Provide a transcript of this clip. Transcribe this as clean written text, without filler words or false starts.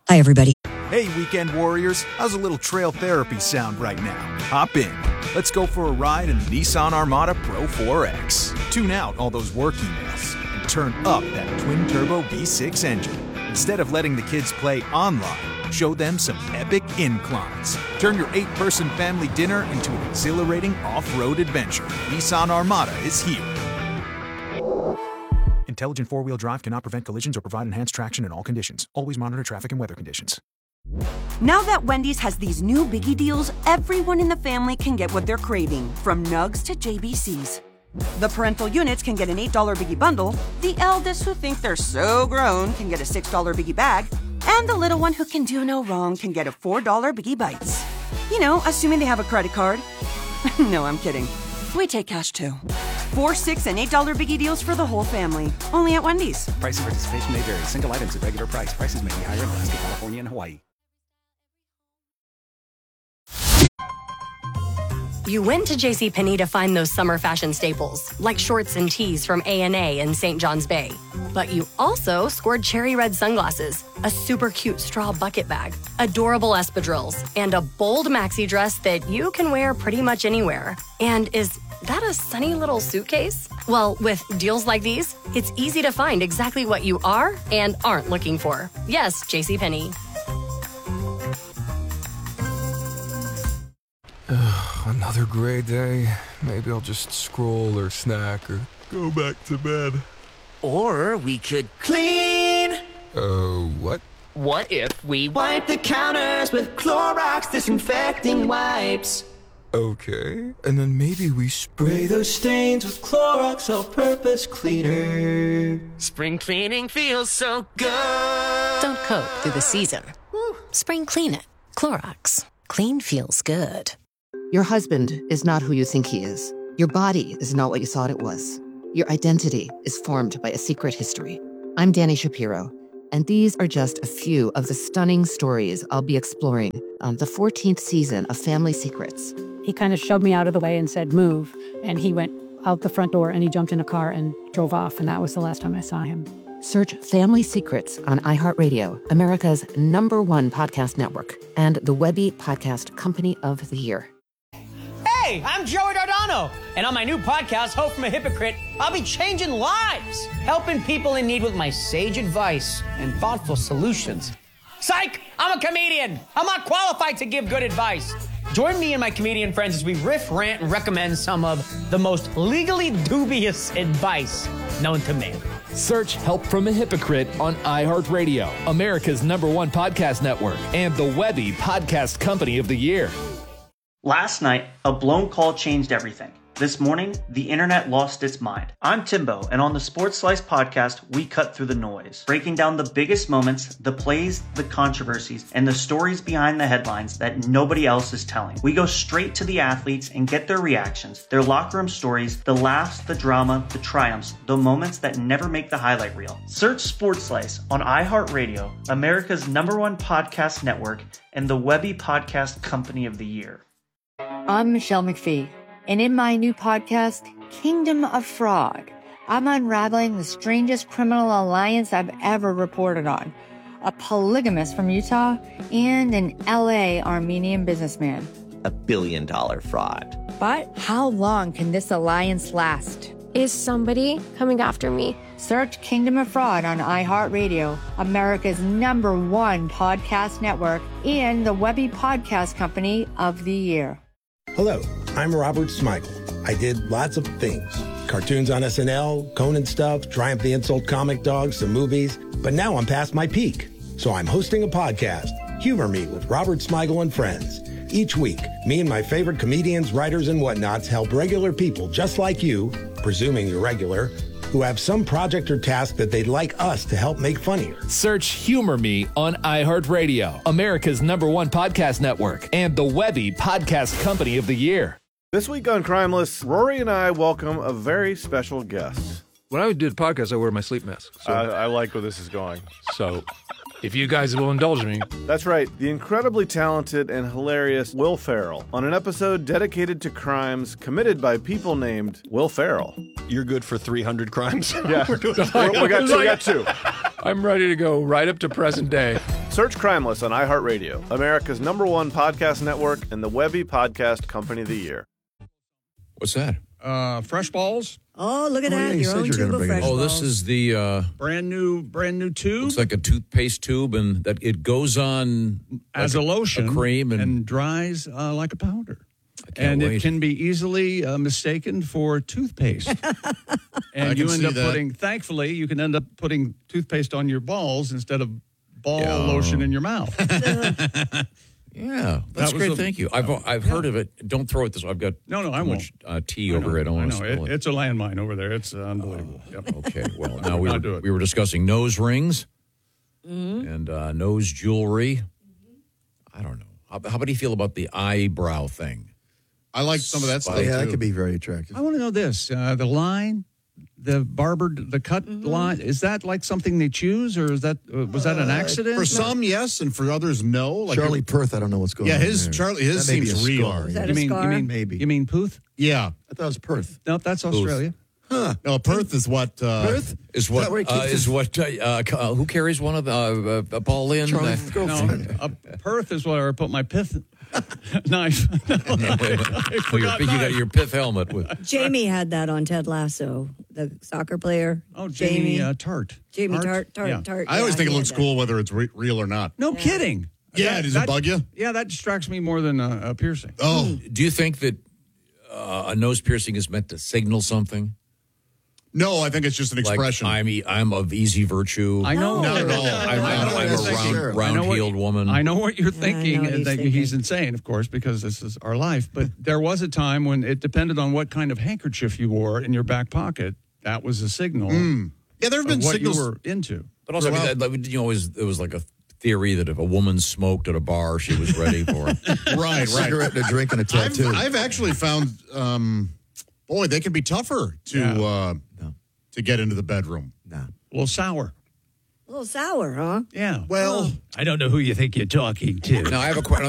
Hi, everybody. Hey, weekend warriors, how's a little trail therapy sound right now? Hop in. Let's go for a ride in the Nissan Armada Pro 4X. Tune out all those work emails and turn up that twin-turbo V6 engine. Instead of letting the kids play online, show them some epic inclines. Turn your 8-person family dinner into an exhilarating off-road adventure. Nissan Armada is here. Intelligent four-wheel drive cannot prevent collisions or provide enhanced traction in all conditions. Always monitor traffic and weather conditions. Now that Wendy's has these new biggie deals, everyone in the family can get what they're craving, from nugs to JBCs. The parental units can get an $8 biggie bundle, the eldest who think they're so grown can get a $6 biggie bag, and the little one who can do no wrong can get a $4 biggie bites. You know, assuming they have a credit card. No, I'm kidding. We take cash too. 4, $6, and $8 biggie deals for the whole family. Only at Wendy's. Price and participation may vary. Single items at regular price. Prices may be higher in Alaska, California, and Hawaii. You went to JCPenney to find those summer fashion staples, like shorts and tees from A&A and St. John's Bay. But you also scored cherry red sunglasses, a super cute straw bucket bag, adorable espadrilles, and a bold maxi dress that you can wear pretty much anywhere. And is that a sunny little suitcase? Well, with deals like these, it's easy to find exactly what you are and aren't looking for. Yes, JCPenney. Another gray day. Maybe I'll just scroll or snack or go back to bed. Or we could clean. What? What if we wipe the counters with Clorox disinfecting wipes? Okay, and then maybe we Spray those stains with Clorox all-purpose cleaner. Spring cleaning feels so good. Don't coat through the season. Spring clean it. Clorox. Clean feels good. Your husband is not who you think he is. Your body is not what you thought it was. Your identity is formed by a secret history. I'm Dani Shapiro, and these are just a few of the stunning stories I'll be exploring on the 14th season of Family Secrets. He kind of shoved me out of the way and said, move. And he went out the front door and he jumped in a car and drove off. And that was the last time I saw him. Search Family Secrets on iHeartRadio, America's #1 podcast network, and the Webby Podcast Company of the Year. Hey, I'm Joey Dardano, and on my new podcast, Hope from a Hypocrite, I'll be changing lives, helping people in need with my sage advice and thoughtful solutions. Psych! I'm a comedian. I'm not qualified to give good advice. Join me and my comedian friends as we riff, rant, and recommend some of the most legally dubious advice known to man. Search Help from a Hypocrite on iHeartRadio, America's #1 podcast network, and the Webby Podcast Company of the Year. Last night, a blown call changed everything. This morning, the internet lost its mind. I'm Timbo, and on the Sports Slice podcast, we cut through the noise, breaking down the biggest moments, the plays, the controversies, and the stories behind the headlines that nobody else is telling. We go straight to the athletes and get their reactions, their locker room stories, the laughs, the drama, the triumphs, the moments that never make the highlight reel. Search Sports Slice on iHeartRadio, America's #1 podcast network, and the Webby Podcast Company of the Year. I'm Michelle McPhee, and in my new podcast, Kingdom of Fraud, I'm unraveling the strangest criminal alliance I've ever reported on. A polygamist from Utah and an LA Armenian businessman. $1 billion fraud. But how long can this alliance last? Is somebody coming after me? Search Kingdom of Fraud on iHeartRadio, America's #1 podcast network, and the Webby Podcast Company of the Year. Hello, I'm Robert Smigel. I did lots of things. Cartoons on SNL, Conan stuff, Triumph the Insult Comic Dogs, some movies. But now I'm past my peak. So I'm hosting a podcast, Humor Me with Robert Smigel and Friends. Each week, me and my favorite comedians, writers, and whatnots help regular people just like you, presuming you're regular, who have some project or task that they'd like us to help make funnier. Search Humor Me on iHeartRadio, America's #1 podcast network, and the Webby Podcast Company of the Year. This week on Crimeless, Rory and I welcome a very special guest. When I do the podcast, I wear my sleep mask. So. I like where this is going. So, if you guys will indulge me. That's right, the incredibly talented and hilarious Will Ferrell on an episode dedicated to crimes committed by people named Will Ferrell. You're good for 300 crimes? Yeah, we got two. I'm ready to go right up to present day. Search Crimeless on iHeartRadio, America's #1 podcast network and the Webby Podcast Company of the Year. What's that? Fresh balls. Oh, look at that. Your own tube of fresh balls. Oh, this is the... brand new tube. Looks like a toothpaste tube, and that it goes on... As like a lotion. A cream. And dries like a powder. And it can be easily mistaken for toothpaste. And you end up thankfully, you can end up putting toothpaste on your balls instead of ball lotion in your mouth. Yeah, that's great. Thank you. I've heard of it. Don't throw it this way. I've got I won't. tea over it. I know. It's a landmine over there. It's unbelievable. Yep. Okay, well, now we were discussing nose rings and nose jewelry. I don't know. How do you feel about the eyebrow thing? I like some of that stuff. Yeah, that could be very attractive. I want to know this. The line, the cut line, is that like something they choose, or was that an accident? For some, yes, and for others, no. Like Charlie Puth, I don't know what's going on. Yeah, his seems real. Is that a scar? Maybe. You mean Puth? Yeah. I thought it was Perth. No, that's Australia. Huh. No, Perth is what... Perth? Who carries one of the Paul Lynn? Perth is where I put my pith knife. You got your pith helmet with. Jamie had that on Ted Lasso, the soccer player. Oh, Jamie Tart. Jamie Tart. I always think it looks cool whether it's real or not. No kidding. Yeah, does it bug you? Yeah, that distracts me more than a piercing. Oh. Do you think that a nose piercing is meant to signal something? No, I think it's just an expression. Like, I'm of easy virtue. I know. Not at all. I'm a round-heeled woman. I know what you're thinking, and he's insane, of course, because this is our life. But there was a time when it depended on what kind of handkerchief you wore in your back pocket. That was a signal. Yeah, there have been what signals you were into. But also, it was like a theory that if a woman smoked at a bar, she was ready for it. Right. Cigarette and a drink and a tattoo. I've actually found, boy, they can be tougher to get into the bedroom. No. A little sour. A little sour, huh? Yeah. Well, I don't know who you think you're talking to. Now, I have a question.